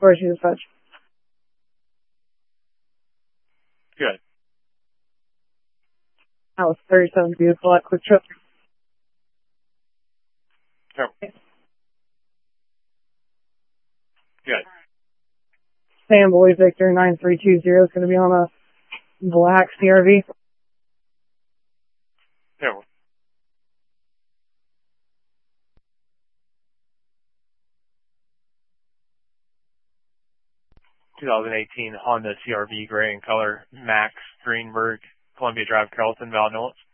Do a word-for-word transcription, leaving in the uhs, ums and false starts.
Where's your dispatch? Good. That was thirty-seven beautiful at Quick Trip. Sure. Good. Sam Boy Victor nine three two zero is going to be on a black C R V. Sure. twenty eighteen Honda C R V gray in color, Max Greenberg, Columbia Drive, Carrollton, Val Nolan.